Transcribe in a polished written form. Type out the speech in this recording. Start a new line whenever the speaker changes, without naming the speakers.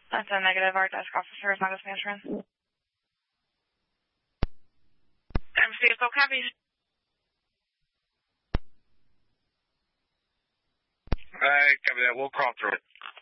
That's a negative. Our desk officer is not answering. CFO copies.
Copy that. We'll crawl through it.